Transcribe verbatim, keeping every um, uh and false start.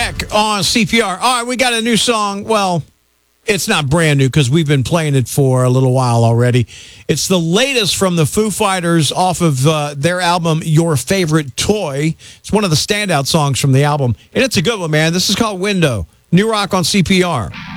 Beck on C P R. All right, we got a new song. Well, it's not brand new because we've been playing it for a little while already. It's the latest from the Foo Fighters off of uh, their album, Your Favorite Toy. It's one of the standout songs from the album, and it's a good one, man. This is called Window. New Rock on C P R.